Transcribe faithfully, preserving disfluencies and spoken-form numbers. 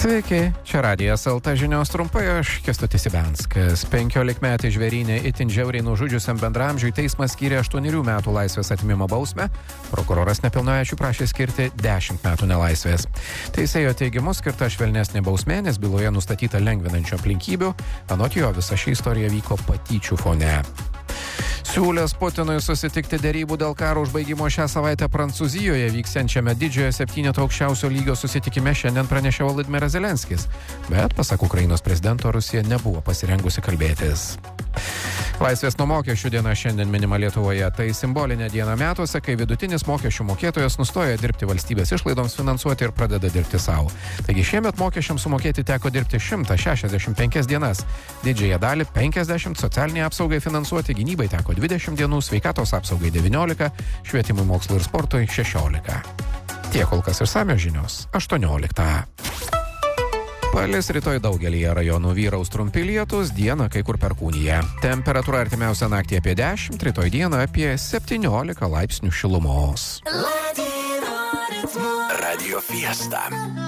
Sveiki, čia Radijas L T žinios trumpai, aš Kęstutis Ibenskas. Penkiolikmetį žvėrynę itin žiauriai nužudžiusiam bendramžiui teismas skyrė aštuonerių metų laisvės atėmimo bausmę, prokuroras nepilnamečių prašė skirti dešimt metų nelaisvės. Teisėjo teigimu skirta švelnesnė bausmė, nes byloje nustatyta lengvinančių aplinkybių, anot jo visa ši istorija vyko patyčių fone. Siūlęs Putinui susitikti derybų dėl karo užbaigimo šią savaitę Prancūzijoje vyksiančiame didžiojo septyneto aukščiausio lygio susitikime šiandien pranešė Volodymyras Zelenskis, bet pasak Ukrainos prezidento Rusija nebuvo pasirengusi kalbėtis. Laisvės nuo mokesčių diena šiandien minima Lietuvoje. Tai simbolinė diena metuose, kai vidutinis mokesčių mokėtojas nustoja dirbti valstybės išlaidoms finansuoti ir pradeda dirbti savo. Taigi šiemet mokesčiams sumokėti teko dirbti šimtas šešiasdešimt penkias dienas. Didžiąją dalį penkiasdešimt socialiniai apsaugai finansuoti, gynybai teko dvidešimt dienų, sveikatos apsaugai devyniolika, švietimui, mokslui ir sportui šešiolika. Tiek kol kas išsamios žinios aštuonioliktą. Palis rytoj daugelyje rajonų vyraus trumpi lietūs, dieną kai kur perkūnija. Temperatūra artimiausią naktį apie dešimt, rytoj dieną apie septyniolika laipsnių šilumos. Radio Fiesta.